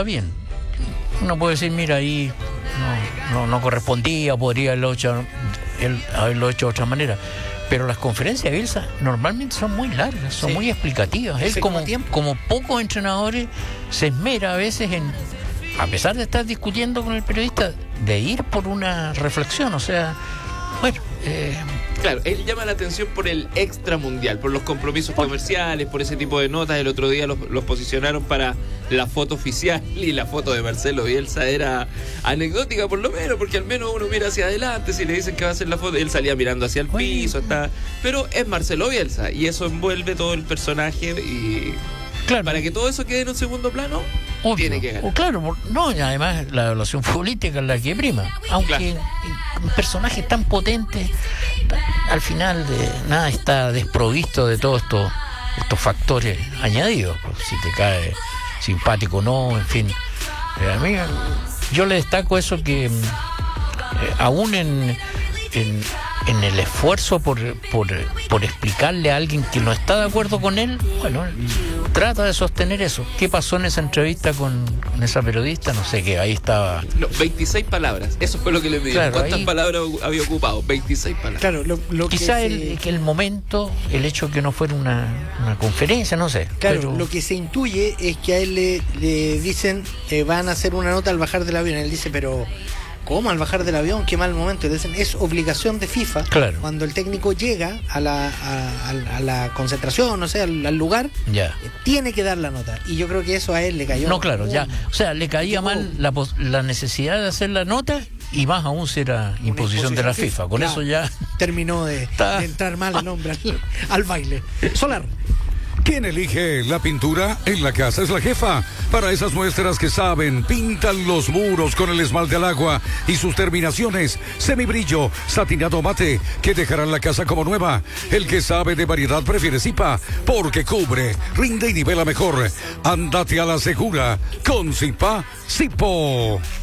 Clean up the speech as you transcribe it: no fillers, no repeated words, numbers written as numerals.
está bien. Uno puede decir, mira, ahí no correspondía, podría haberlo hecho de otra manera. Pero las conferencias de Bielsa normalmente son muy largas, son muy explicativas. Él, como pocos entrenadores, se esmera a veces en, a pesar de estar discutiendo con el periodista, de ir por una reflexión. O sea, bueno... Claro, él llama la atención por el extramundial, por los compromisos comerciales, por ese tipo de notas. El otro día los posicionaron para la foto oficial, y la foto de Marcelo Bielsa era anecdótica por lo menos, porque al menos uno mira hacia adelante. Si le dicen que va a hacer la foto, él salía mirando hacia el piso, pero es Marcelo Bielsa, y eso envuelve todo el personaje. Y claro, para que todo eso quede en un segundo plano, obvio, tiene que ganar. Claro, no, y además la evaluación futbolística es la que prima. Aunque un personaje tan potente, al final nada está desprovisto de todos estos factores añadidos. Pues, si te cae simpático o no, en fin. A mí, yo le destaco eso, que aún en el esfuerzo por explicarle a alguien que no está de acuerdo con él, bueno, trata de sostener eso. ¿Qué pasó en esa entrevista con esa periodista? No sé, que ahí estaba... No, 26 palabras, eso fue lo que le pidieron. Claro, ¿cuántas palabras había ocupado? 26 palabras. Claro, quizá que el momento, el hecho que no fuera una conferencia, no sé. Claro, pero... lo que se intuye es que a él le dicen, van a hacer una nota al bajar del avión. Él dice, pero... ¿cómo al bajar del avión? Qué mal momento. Dicen, es obligación de FIFA, claro, cuando el técnico llega a la concentración, no sé, al lugar, tiene que dar la nota. Y yo creo que eso a él le cayó. No, claro, ya. O sea, le caía mal la necesidad de hacer la nota, y más aún si era imposición de la FIFA. Con eso ya terminó de entrar mal el hombre al baile. Solar. ¿Quién elige la pintura? En la casa es la jefa. Para esas muestras que saben, pintan los muros con el esmalte al agua y sus terminaciones, semibrillo, satinado mate, que dejarán la casa como nueva. El que sabe de variedad prefiere Zipa, porque cubre, rinde y nivela mejor. Ándate a la segura con Zipa Zipo.